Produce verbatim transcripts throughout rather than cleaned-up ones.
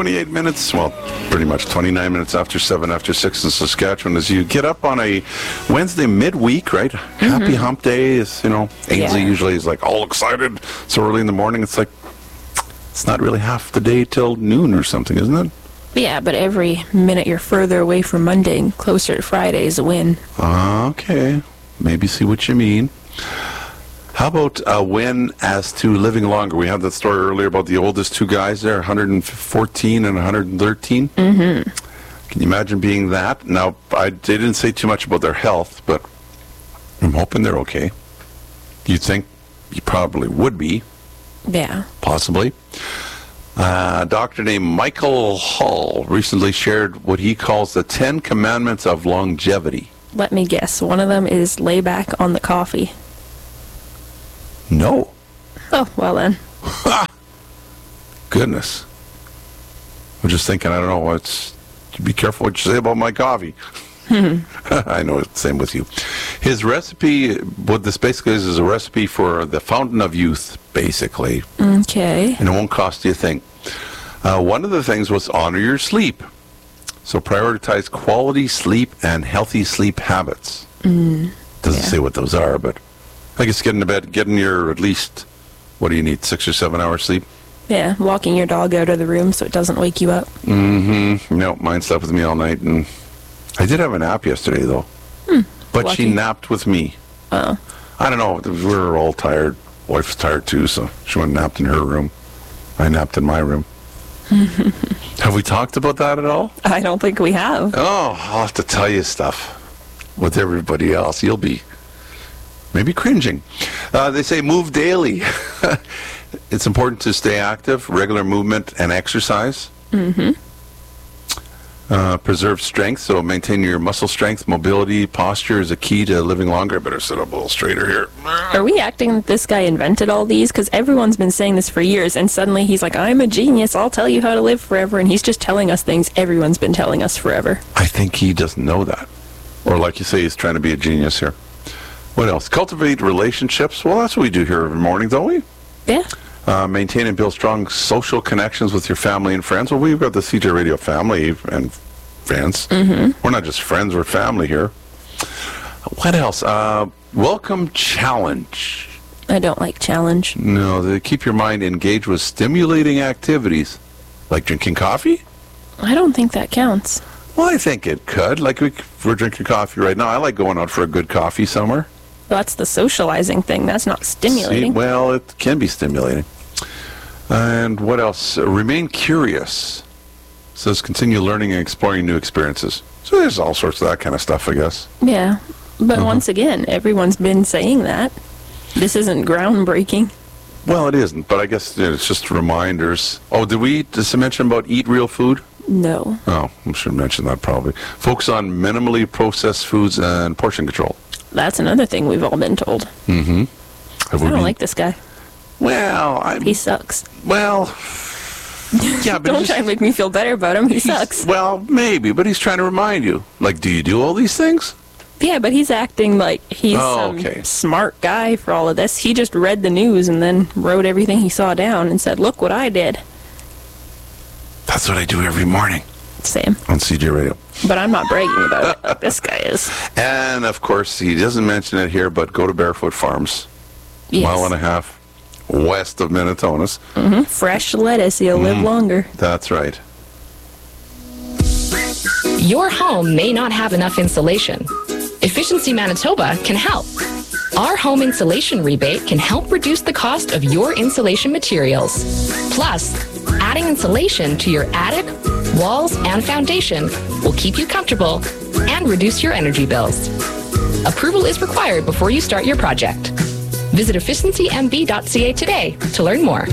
twenty-eight minutes, well, pretty much twenty-nine minutes after seven, after six in Saskatchewan, as you get up on a Wednesday midweek, right? Mm-hmm. Happy hump day is, you know, Ainsley yeah. usually is like all excited so early in the morning. It's like, it's not really half the day till noon or something, isn't it? Yeah, but every minute you're further away from Monday and closer to Friday is a win. Okay. Maybe see what you mean. How about a win as to living longer? We had that story earlier about the oldest two guys there, one hundred fourteen and one hundred thirteen. Mm-hmm. Can you imagine being that? Now, I they didn't say too much about their health, but I'm hoping they're okay. You think you probably would be. Yeah. Possibly. Uh, a doctor named Michael Hull recently shared what he calls the Ten Commandments of Longevity. Let me guess. One of them is lay back on the coffee. No. Oh, well then. Goodness. I'm just thinking, I don't know, what's, be careful what you say about my coffee. I know, it's the same with you. His recipe, what this basically is, is a recipe for the fountain of youth, basically. Okay. And it won't cost you a thing. Uh, one of the things was honor your sleep. So prioritize quality sleep and healthy sleep habits. Mm, Doesn't yeah. say what those are, but I guess getting to bed, getting your at least, what do you need, six or seven hours sleep? Yeah, walking your dog out of the room so it doesn't wake you up. Mm-hmm. No, mine slept with me all night, and I did have a nap yesterday, though. Hmm. But Lucky. she napped with me. Oh. I don't know. We were all tired. Wife was tired, too, so she went and napped in her room. I napped in my room. Have we talked about that at all? I don't think we have. Oh, I'll have to tell you stuff with everybody else. You'll be maybe cringing. Uh, they say move daily. It's important to stay active, regular movement and exercise. Mm-hmm. Uh, preserve strength, so maintain your muscle strength, mobility, posture is a key to living longer. I better sit up a little straighter here. Are we acting that this guy invented all these? Because everyone's been saying this for years, and suddenly he's like, I'm a genius, I'll tell you how to live forever, and he's just telling us things everyone's been telling us forever. I think he doesn't know that. Or like you say, he's trying to be a genius here. What else? Cultivate relationships. Well, that's what we do here every morning, don't we? Yeah. Uh, maintain and build strong social connections with your family and friends. Well, we've got the C J Radio family and friends. Mm-hmm. We're not just friends, we're family here. What else? Uh, welcome challenge. I don't like challenge. No, they keep your mind engaged with stimulating activities. Like drinking coffee? I don't think that counts. Well, I think it could. Like we, we're drinking coffee right now. I like going out for a good coffee somewhere. That's the socializing thing. That's not stimulating. See, well, it can be stimulating. And what else? Uh, remain curious. It says continue learning and exploring new experiences. So there's all sorts of that kind of stuff, I guess. Yeah. But Uh-huh. once again, everyone's been saying that. This isn't groundbreaking. Well, it isn't, but I guess you know, it's just reminders. Oh, did we just mention about eat real food? No. Oh, I should mention that probably. Focus on minimally processed foods and portion control. That's another thing we've all been told. Mm-hmm. I don't been... like this guy. Well, I... He sucks. Well... Yeah, but don't just... try and make me feel better about him. He he's... sucks. Well, maybe, but he's trying to remind you. Like, do you do all these things? Yeah, but he's acting like he's oh, some okay. smart guy for all of this. He just read the news and then wrote everything he saw down and said, look what I did. That's what I do every morning. Same. On C J Radio. But I'm not bragging about it like this guy is. And, of course, he doesn't mention it here, but go to Barefoot Farms. Yes. Mile and a half west of Minnetonka's. Mm-hmm. Fresh lettuce, you'll mm. live longer. That's right. Your home may not have enough insulation. Efficiency Manitoba can help. Our home insulation rebate can help reduce the cost of your insulation materials. Plus, adding insulation to your attic, walls, and foundation will keep you comfortable and reduce your energy bills. Approval is required before you start your project. Visit efficiency m b dot c a today to learn more.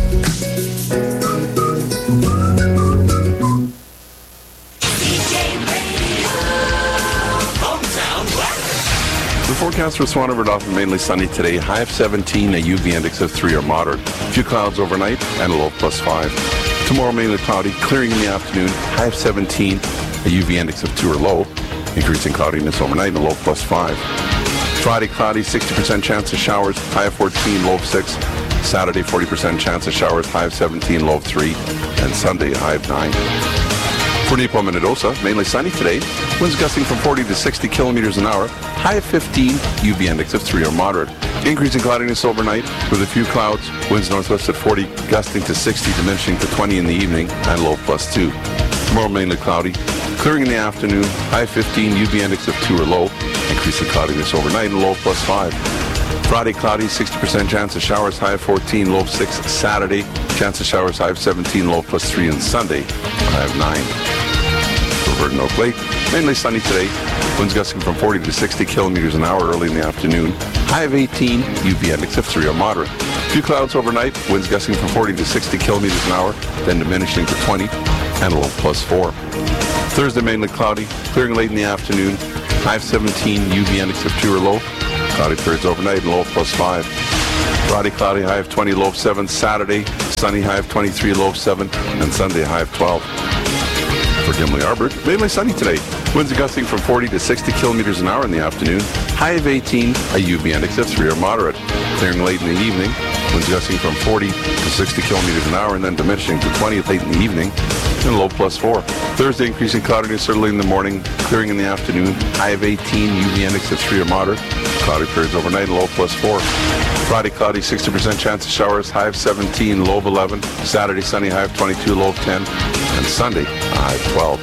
The forecast for Swan River Dauphin mainly sunny today. High of seventeen, a U V index of three or moderate. A few clouds overnight and a low plus five. Tomorrow mainly cloudy, clearing in the afternoon. High of seventeen, a U V index of two or low. Increasing cloudiness overnight and a low plus five. Friday cloudy, sixty percent chance of showers. High of fourteen, low of six. Saturday, forty percent chance of showers, high of seventeen, low of three. And Sunday, high of nine. For Nepo, Minnedosa, mainly sunny today. Winds gusting from forty to sixty kilometers an hour. High of fifteen, U V index of three or moderate. Increase in cloudiness overnight with a few clouds. Winds northwest at forty, gusting to sixty, diminishing to twenty in the evening, and low plus two. Tomorrow mainly cloudy. Clearing in the afternoon. High of fifteen, U V index of two or low. Increase in cloudiness overnight and low plus five. Friday cloudy, sixty percent chance of showers, high of fourteen, low of six. Saturday, chance of showers, high of seventeen, low plus three. And Sunday, high of nine. For Verdun Oak Lake, mainly sunny today. Winds gusting from forty to sixty kilometers an hour early in the afternoon. High of eighteen, U V index of three or moderate. Few clouds overnight, winds gusting from forty to sixty kilometers an hour, then diminishing to twenty, and a low plus four. Thursday mainly cloudy, clearing late in the afternoon. High of seventeen, U V index of two or low. Cloudy periods overnight and low plus five. Friday cloudy, high of twenty, low of seven. Saturday sunny, high of twenty-three, low of seven. And Sunday high of twelve. For Gimli Arbor, mainly sunny today. Winds gusting from forty to sixty kilometers an hour in the afternoon. High of eighteen, a U V index of three or moderate. Clearing late in the evening. Winds gusting from forty to sixty kilometers an hour and then diminishing to twenty late in the evening. And low plus four. Thursday increasing cloudiness early in the morning, clearing in the afternoon. High of eighteen, U V index of three or moderate. Cloudy periods overnight and low plus four. Friday cloudy, sixty percent chance of showers, high of seventeen, low of eleven. Saturday sunny, high of twenty-two, low of ten. And Sunday, high of twelve.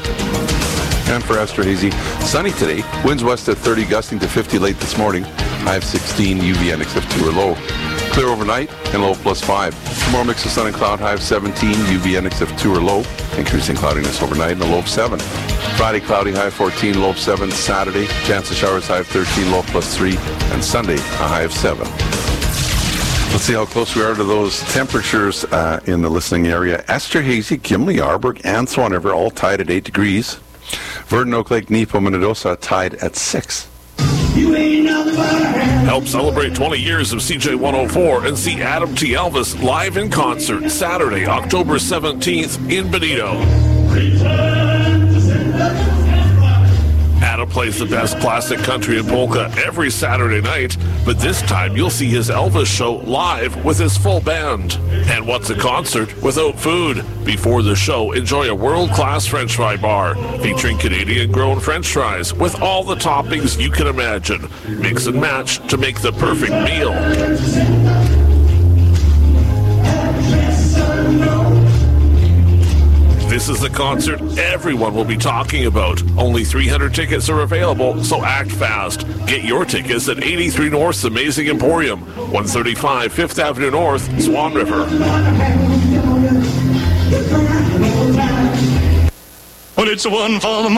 And for Esterhazy, sunny today. Winds west at thirty, gusting to fifty late this morning. High of sixteen, U V index of two or low. Clear overnight and low plus five. Tomorrow mix of sun and cloud, high of seventeen, U V index of two or low. Increasing cloudiness overnight and a low of seven. Friday cloudy, high of fourteen, low of seven. Saturday, chance of showers, high of thirteen, low plus three. And Sunday, a high of seven. Let's see how close we are to those temperatures uh, in the listening area. Esterhazy, Gimli, Arborg, and Swan River all tied at eight degrees. Verdun Oak Lake, Nepo, Minnedosa tied at six. Help celebrate twenty years of C J one oh four and see Adam T. Elvis live in concert Saturday, October seventeenth in Benito. Adam plays the best classic country and polka every Saturday night, but this time you'll see his Elvis show live with his full band. And what's a concert without food? Before the show, enjoy a world-class French fry bar featuring Canadian-grown French fries with all the toppings you can imagine. Mix and match to make the perfect meal. This is the concert everyone will be talking about. Only three hundred tickets are available, so act fast. Get your tickets at eighty-three North's Amazing Emporium, one thirty-five Fifth Avenue North, Swan River. Well, it's one for the